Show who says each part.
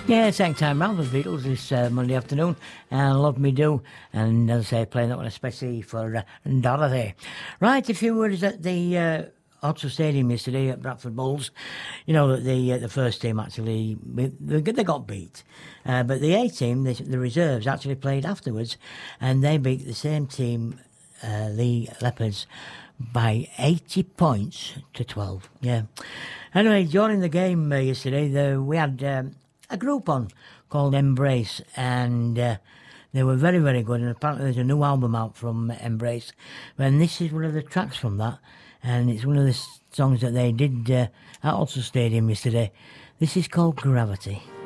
Speaker 1: Yeah, second time round with Beatles this Monday afternoon, and Love Me Do, and as I say, playing that one especially for Dorothy. Right, if you were at the Oxford Stadium yesterday at Bradford Bulls, you know that the first team actually, they got beat, but the A team, the reserves, actually played afterwards, and they beat the same team, the Leopards, by 80 points to 12. Yeah. Anyway, during the game yesterday, we had a group on called Embrace, and they were very, very good. And apparently, there's a new album out from Embrace, and this is one of the tracks from that, and it's one of the songs that they did at Oxford Stadium yesterday. This is called Gravity.